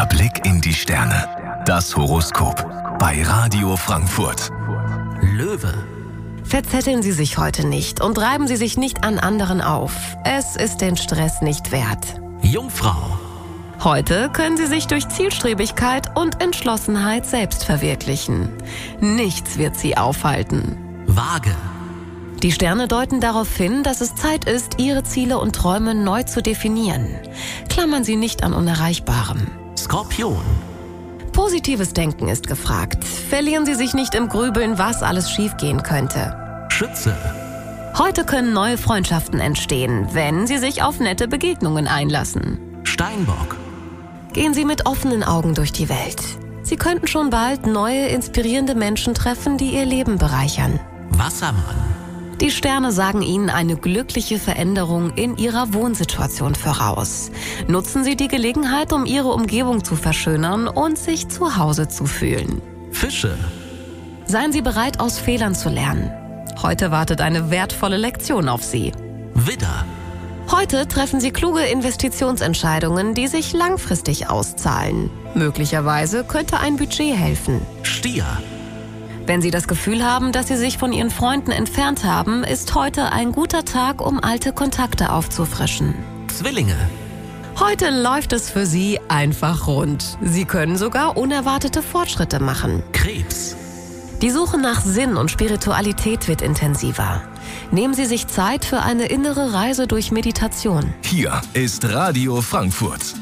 Der Blick in die Sterne. Das Horoskop bei Radio Frankfurt. Löwe. Verzetteln Sie sich heute nicht und reiben Sie sich nicht an anderen auf. Es ist den Stress nicht wert. Jungfrau. Heute können Sie sich durch Zielstrebigkeit und Entschlossenheit selbst verwirklichen. Nichts wird Sie aufhalten. Waage. Die Sterne deuten darauf hin, dass es Zeit ist, Ihre Ziele und Träume neu zu definieren. Klammern Sie nicht an Unerreichbarem. Skorpion. Positives Denken ist gefragt. Verlieren Sie sich nicht im Grübeln, was alles schiefgehen könnte. Schütze. Heute können neue Freundschaften entstehen, wenn Sie sich auf nette Begegnungen einlassen. Steinbock. Gehen Sie mit offenen Augen durch die Welt. Sie könnten schon bald neue, inspirierende Menschen treffen, die Ihr Leben bereichern. Wassermann. Die Sterne sagen Ihnen eine glückliche Veränderung in Ihrer Wohnsituation voraus. Nutzen Sie die Gelegenheit, um Ihre Umgebung zu verschönern und sich zu Hause zu fühlen. Fische. Seien Sie bereit, aus Fehlern zu lernen. Heute wartet eine wertvolle Lektion auf Sie. Widder. Heute treffen Sie kluge Investitionsentscheidungen, die sich langfristig auszahlen. Möglicherweise könnte ein Budget helfen. Stier. Wenn Sie das Gefühl haben, dass Sie sich von Ihren Freunden entfernt haben, ist heute ein guter Tag, um alte Kontakte aufzufrischen. Zwillinge. Heute läuft es für Sie einfach rund. Sie können sogar unerwartete Fortschritte machen. Krebs. Die Suche nach Sinn und Spiritualität wird intensiver. Nehmen Sie sich Zeit für eine innere Reise durch Meditation. Hier ist Radio Frankfurt.